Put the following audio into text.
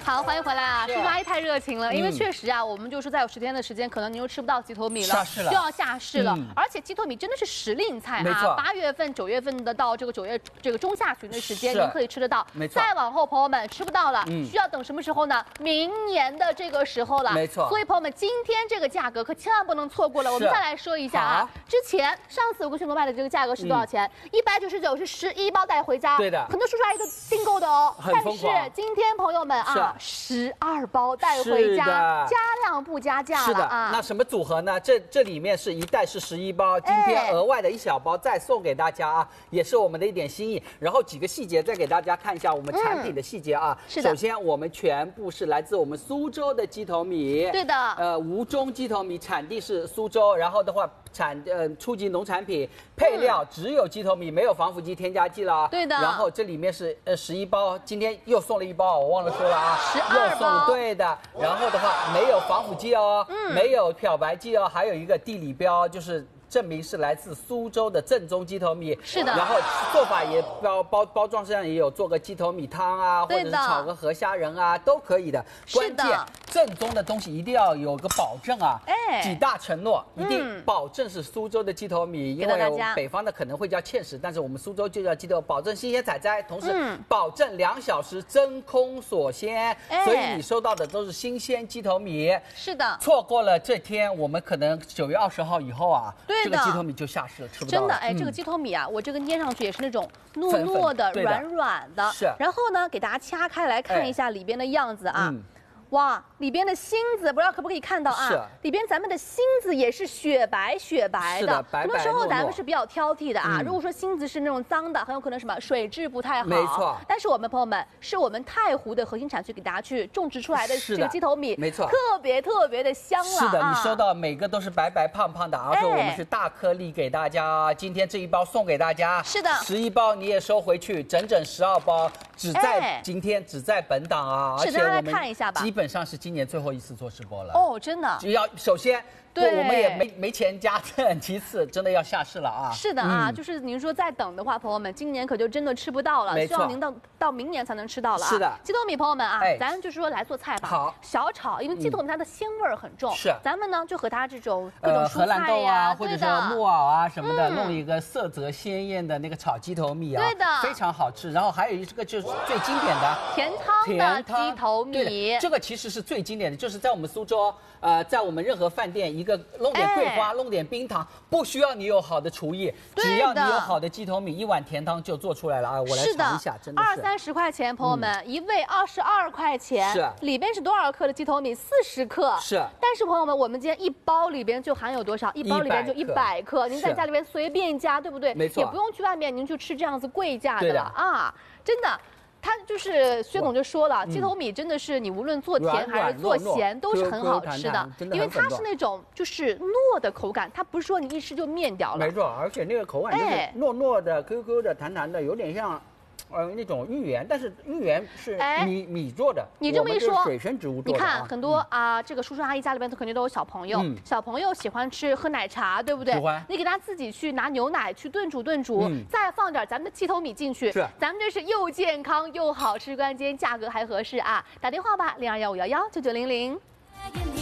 好，欢迎回来啊！叔叔阿姨太热情了，因为确实啊，我们就说再有10天的时间，可能您又吃不到鸡头米了，就要下市了。而且鸡头米真的是时令菜啊，8月份、9月份的到这个9月这个中下旬的时间，您可以吃得到。没错。再往后，朋友们吃不到了，需要等什么时候呢？明年的这个时候了。没错。所以朋友们，今天这个价格可千万不能错过了。我们再来说一下啊，之前上次我跟迅哥卖的这个价格是多少钱？199是11包带回家。对的。很多叔叔阿姨都订购的哦。但是今天朋友们啊，12包带回家，加量不加价了啊。 那什么组合呢？这里面是一袋是11包，今天额外的一小包再送给大家啊，也是我们的一点心意。然后几个细节再给大家看一下我们产品的细节啊。是的。首先我们全部是来自我们苏州的鸡头米。对的。吴中鸡头米产地是苏州，然后的话初级农产品，配料只有鸡头米，没有防腐剂、添加剂了。对的。然后这里面是11包，今天又送了1包，我忘了说了啊。12包。对的。然后的话没有防腐剂哦，没有漂白剂哦，还有一个地理标，就是证明是来自苏州的正宗鸡头米。是的。然后做法也包装上也有做个鸡头米汤啊，或者是炒个河虾仁啊，都可以的。关键正宗的东西一定要有个保证啊，几大承诺，一定保证是苏州的鸡头米，因为北方的可能会叫芡实，但是我们苏州就叫鸡头，保证新鲜采摘，同时保证2小时真空锁鲜，所以你收到的都是新鲜鸡头米。是的。错过了这天，我们可能9月20号以后啊，这个鸡头米就下市了，吃不到了。真的，哎，这个鸡头米啊，我这个捏上去也是那种糯糯的、软软的。是。然后呢，给大家掐开来看一下里边的样子啊。哇，里边的芯子不知道可不可以看到啊？是，里边咱们的芯子也是雪白的。很多时候咱们是比较挑剔的啊。如果说芯子是那种脏的，很有可能什么水质不太好。没错。但是我们朋友们，是我们太湖的核心产区给大家去种植出来的这个鸡头米，没错，特别的香了。是的，你收到每个都是白胖胖的，而且我们是大颗粒给大家。今天这1包送给大家。是的。11包你也收回去，整12包，只在今天，只在本档啊。而且大家来看一下吧。基本上是今年最后一次做直播了哦，真的。只要首先，对我们也没钱加赠，其次真的要下市了啊。是的啊，就是您说再等的话，朋友们，今年可就真的吃不到了。希望您到明年才能吃到了。是的，鸡头米朋友们啊，咱就是说来做菜吧。好，小炒，因为鸡头米它的鲜味很重。是，咱们呢就和它这种各种蔬菜呀，或者是木耳啊什么的，弄一个色泽鲜艳的那个炒鸡头米啊，对的，非常好吃。然后还有一个就是最经典的甜汤的鸡头米。对，这个其实是最经典的，就是在我们苏州，在我们任何饭店，一个弄点桂花，弄点冰糖，不需要你有好的厨艺，只要你有好的鸡头米，1碗甜汤就做出来了啊！我来尝一下，真的是20-30块钱，朋友们，1位22块钱，是里边是多少克的鸡头米？40克，是。但是朋友们，我们今天1包里边就含有多少？1包里边就100克，您在家里边随便加，对不对？没错，也不用去外面您去吃这样子贵价的了啊！真的。他就是薛总就说了，鸡头米真的是你无论做甜还是做咸都是很好吃的，因为它是那种就是糯的口感，它不是说你一吃就面掉了。没错，而且那个口感就是糯糯的、Q 的、弹弹的，有点像。那种芋圆，但是芋圆是米做的。你这么一说，水生植物做的。你看很多啊，这个叔叔阿姨家里边肯定都有小朋友，小朋友喜欢喝奶茶，对不对？喜欢。你给他自己去拿牛奶去炖煮，再放点咱们的鸡头米进去，是，咱们这是又健康又好吃，关键价格还合适啊！打电话吧，0215119900。